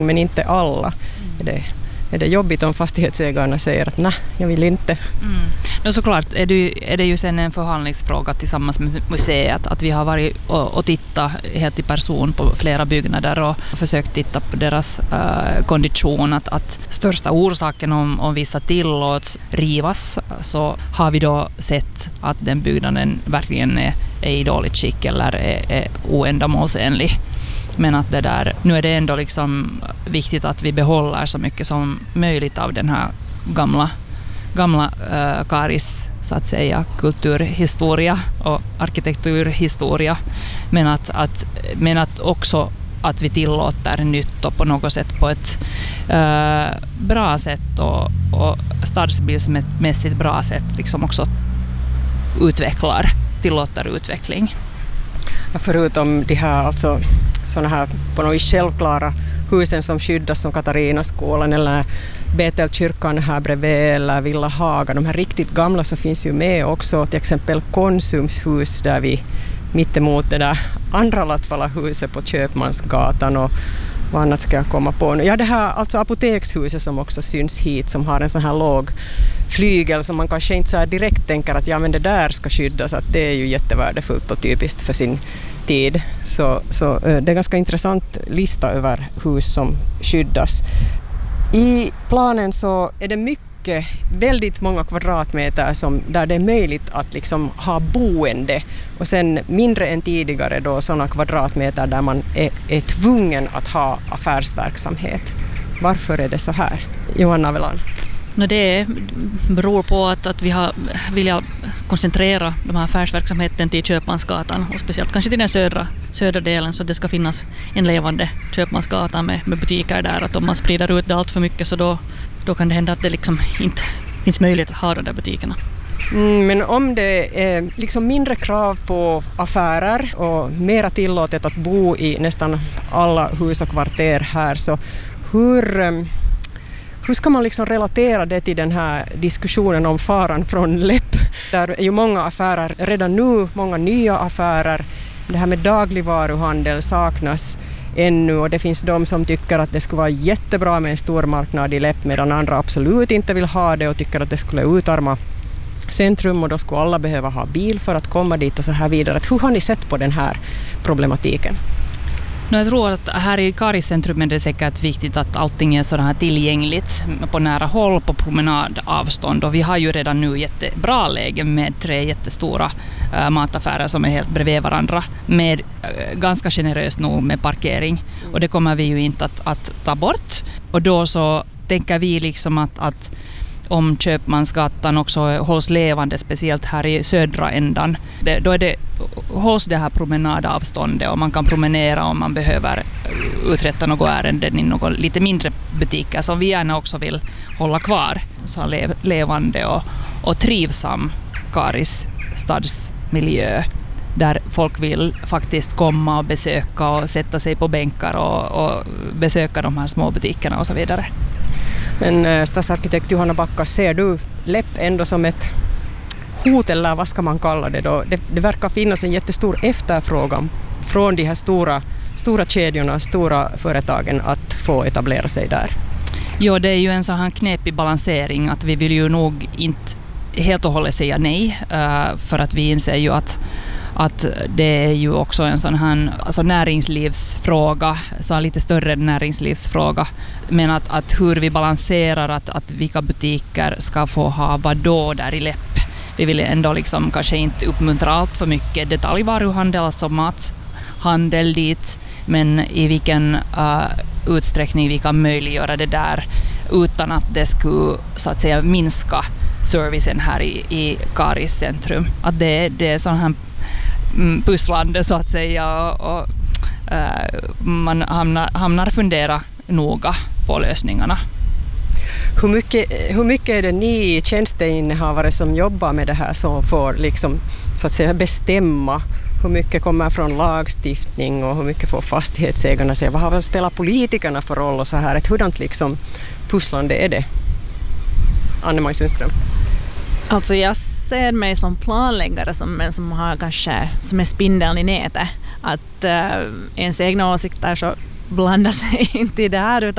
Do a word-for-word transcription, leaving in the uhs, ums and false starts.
Men inte alla. Är det, är det jobbigt om fastighetsägarna säger att nej, jag vill inte. Mm. No, såklart är det, är det ju sen en förhandlingsfråga tillsammans med museet att vi har varit och, och tittat helt i person på flera byggnader och försökt titta på deras uh, kondition. Att, att största orsaken om, om vissa tillåts rivas så har vi då sett att den byggnaden verkligen är, är i dåligt skick eller är, är oändamålsenlig. Men att det där, nu är det ändå liksom viktigt att vi behåller så mycket som möjligt av den här gamla, gamla äh, Karis så att säga, kulturhistoria och arkitekturhistoria. Men att, att, men att också att vi tillåter nytt och på något sätt på ett äh, bra sätt och, och stadsbildsmässigt bra sätt liksom också utvecklar, tillåter utveckling. Ja, förutom de här alltså såna här på något självklara husen som skyddas som Katarinaskolan eller Betelkyrkan här bredvid eller Villa Haga. De här riktigt gamla så finns ju med också till exempel Konsums hus där vi mittemot det där andra Latvala-huset på Köpmansgatan och vad annat ska jag komma på. Ja, det här alltså apotekshuset som också syns hit som har en sån här låg flygel som man kanske inte så här direkt tänker att ja, men det där ska skyddas, att det är ju jättevärdefullt och typiskt för sin tid. Så, så det är en ganska intressant lista över hus som skyddas. I planen så är det mycket, väldigt många kvadratmeter som, där det är möjligt att liksom ha boende och sen mindre än tidigare då sådana kvadratmeter där man är, är tvungen att ha affärsverksamhet. Varför är det så här? Johanna Velan. No, det beror på att, att vi har vill koncentrera de här affärsverksamheten till Köpmansgatan och speciellt kanske till den södra, södra delen så att det ska finnas en levande Köpmansgatan med, med butiker där. Att om man sprider ut det allt för mycket så då, då kan det hända att det liksom inte finns möjlighet att ha de där butikerna. Mm, men om det är liksom mindre krav på affärer och mera tillåtet att bo i nästan alla hus och kvarter här så hur... Hur ska man liksom relatera det till den här diskussionen om faran från läpp? Där är ju många affärer, redan nu många nya affärer. Det här med dagligvaruhandel saknas ännu och det finns de som tycker att det skulle vara jättebra med en stor marknad i läpp medan andra absolut inte vill ha det och tycker att det skulle utarma centrum och då skulle alla behöva ha bil för att komma dit och så här vidare. Hur har ni sett på den här problematiken? Jag tror att här i Kariscentrum är det säkert viktigt att allting är så här tillgängligt på nära håll på promenadavstånd och vi har ju redan nu jättebra lägen med tre jättestora äh, mataffärer som är helt bredvid varandra med äh, ganska generöst nog med parkering och det kommer vi ju inte att, att ta bort och då så tänker vi liksom att, att om Köpmansgatan också hålls levande, speciellt här i södra ändan. Det, då är det, hålls det här promenadavståndet och man kan promenera om man behöver uträtta något ärenden i något lite mindre butiker som vi gärna också vill hålla kvar. Så lev, levande och, och trivsam Karis stadsmiljö där folk vill faktiskt komma och besöka och sätta sig på bänkar och, och besöka de här små butikerna och så vidare. Men stadsarkitekt Johanna Backa, ser du läpp ändå som ett hot eller vad ska man kalla det då? Det, det verkar finnas en jättestor efterfrågan från de här stora, stora kedjorna, stora företagen att få etablera sig där. Ja, det är ju en sån här knepig balansering att vi vill ju nog inte helt och hållet säga nej för att vi inser ju att att det är ju också en sån här alltså näringslivsfråga, så lite större näringslivsfråga. Men att, att hur vi balanserar att, att vilka butiker ska få ha vad då där i läpp. Vi vill ändå liksom kanske inte uppmuntra allt för mycket detaljvaruhandel, alltså mathandel dit, men i vilken uh, utsträckning vi kan möjliggöra det där utan att det skulle så att säga minska servicen här i, i Karis centrum. Att det, det är sån här pusslande så att säga och, och äh, man hamnar, hamnar fundera noga på lösningarna. Hur mycket, hur mycket är det ni tjänsteinnehavare som jobbar med det här som får liksom, så att säga, bestämma hur mycket kommer från lagstiftning och hur mycket får fastighetsägarna säga? Vad har spelat politikerna för roll och så här? Ett hurdant liksom pusslande är det? Anne-Maj Sundström. Alltså jag ser mig som planläggare som en som har kanske som är spindeln i nätet. Att uh, ens egna åsikter så blandar sig inte i det här utan